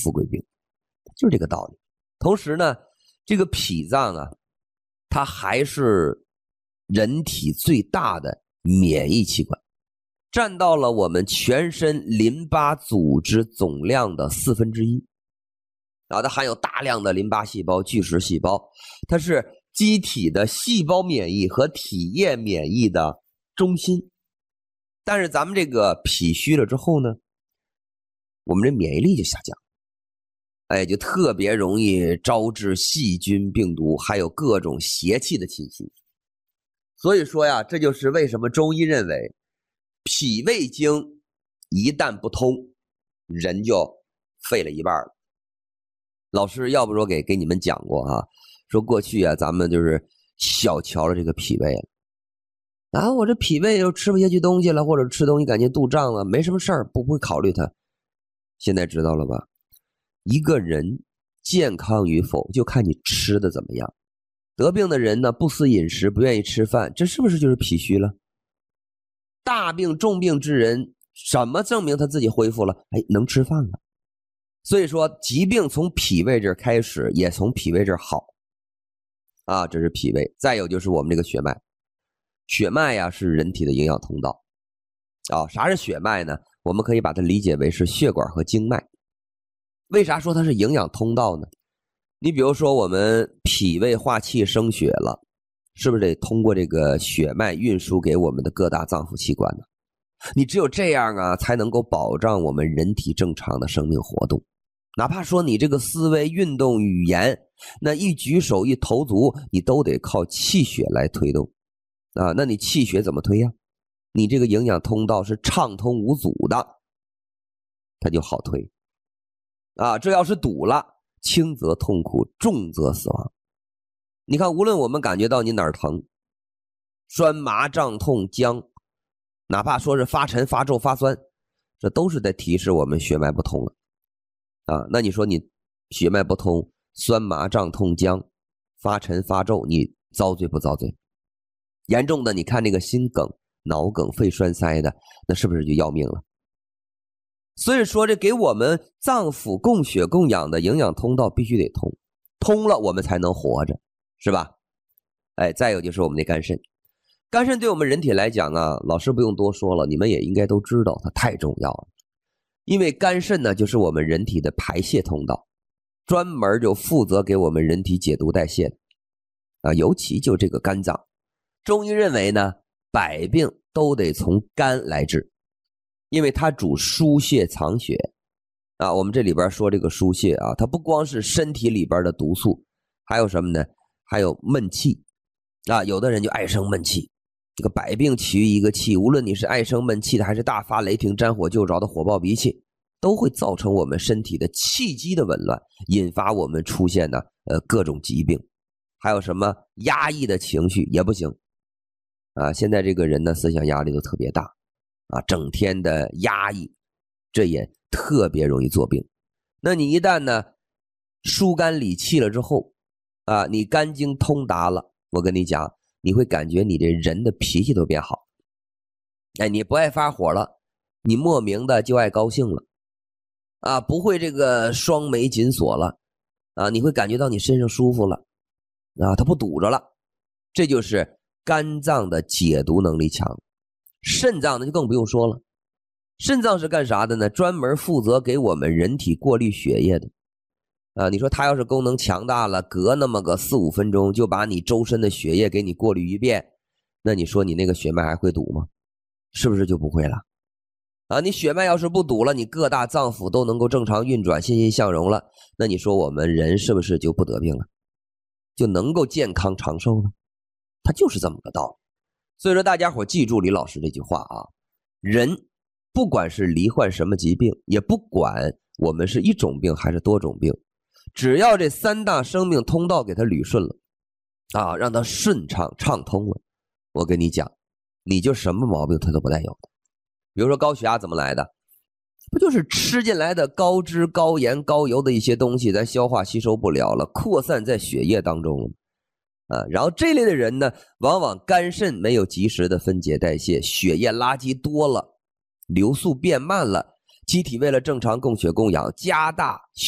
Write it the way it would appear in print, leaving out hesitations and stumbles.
富贵病，就是这个道理。同时呢，这个脾脏啊，它还是人体最大的免疫器官，占到了我们全身淋巴组织总量的1/4啊，它含有大量的淋巴细胞、巨噬细胞，它是机体的细胞免疫和体液免疫的中心。但是咱们这个脾虚了之后呢，我们这免疫力就下降，就特别容易招致细菌、病毒，还有各种邪气的侵袭。所以说呀，这就是为什么中医认为脾胃经一旦不通，人就废了一半了。老师要不说给你们讲过啊，说过去啊，咱们就是小瞧了这个脾胃了啊，我这脾胃又吃不下去东西了，或者吃东西感觉肚胀了，没什么事儿，不会考虑它。现在知道了吧？一个人健康与否，就看你吃的怎么样。得病的人呢，不思饮食，不愿意吃饭，这是不是就是脾虚了？大病重病之人，什么证明他自己恢复了？能吃饭了。所以说，疾病从脾胃这儿开始，也从脾胃这儿好啊，这是脾胃。再有就是我们这个血脉，血脉呀是人体的营养通道啊。啥是血脉呢？我们可以把它理解为是血管和经脉。为啥说它是营养通道呢？你比如说我们脾胃化气生血了，是不是得通过这个血脉运输给我们的各大脏腑器官呢？你只有这样啊，才能够保障我们人体正常的生命活动。哪怕说你这个思维、运动、语言，那一举手一投足，你都得靠气血来推动啊。那你气血怎么推呀？你这个营养通道是畅通无阻的，它就好推啊。这要是堵了，轻则痛苦，重则死亡。你看，无论我们感觉到你哪儿疼，酸麻胀痛僵，哪怕说是发沉发皱发酸，这都是在提示我们血脉不通了啊。那你说你血脉不通，酸麻胀痛僵，发沉发皱，你遭罪不遭罪？严重的你看那个心梗、脑梗、肺栓塞的，那是不是就要命了？所以说这给我们脏腑供血供养的营养通道必须得通，通了我们才能活着，是吧？再有就是我们的肝肾。肝肾对我们人体来讲啊，老师不用多说了，你们也应该都知道它太重要了。因为肝肾呢就是我们人体的排泄通道，专门就负责给我们人体解毒代谢的啊，尤其就这个肝脏。中医认为呢，百病都得从肝来治，因为它主疏泄藏血啊。我们这里边说这个疏泄啊，它不光是身体里边的毒素，还有什么呢？还有闷气啊，有的人就爱生闷气。这个百病起于一个气，无论你是爱生闷气的，还是大发雷霆沾火就着的火爆脾气，都会造成我们身体的气机的紊乱，引发我们出现的各种疾病。还有什么压抑的情绪也不行啊。现在这个人呢，思想压力都特别大啊，整天的压抑，这也特别容易作病。那你一旦呢疏肝理气了之后啊，你肝经通达了，我跟你讲，你会感觉你这人的脾气都变好。你不爱发火了，你莫名的就爱高兴了啊，不会这个双眉紧锁了啊，你会感觉到你身上舒服了啊，它不堵着了。这就是肝脏的解毒能力强。肾脏呢就更不用说了，肾脏是干啥的呢？专门负责给我们人体过滤血液的啊。你说它要是功能强大了，隔那么个4-5分钟就把你周身的血液给你过滤一遍，那你说你那个血脉还会堵吗？是不是就不会了啊？你血脉要是不堵了，你各大脏腑都能够正常运转，欣欣向荣了，那你说我们人是不是就不得病了，就能够健康长寿了？它就是这么个道理。所以说大家伙记住李老师这句话啊，人不管是罹患什么疾病，也不管我们是一种病还是多种病，只要这3大生命通道给它捋顺了啊，让它顺畅畅通了，我跟你讲，你就什么毛病它都不带有的。比如说高血压怎么来的？不就是吃进来的高脂高盐高油的一些东西咱消化吸收不了了，扩散在血液当中了啊。然后这类的人呢，往往肝肾没有及时的分解代谢，血液垃圾多了，流速变慢了，机体为了正常供血供氧，加大